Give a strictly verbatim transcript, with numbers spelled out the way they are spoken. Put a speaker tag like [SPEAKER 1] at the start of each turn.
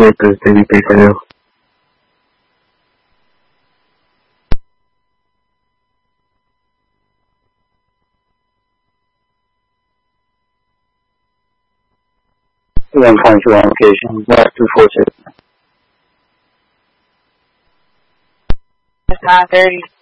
[SPEAKER 1] vehicle to be taken care of.
[SPEAKER 2] one point two application, back two four six.
[SPEAKER 3] It's nine thirty.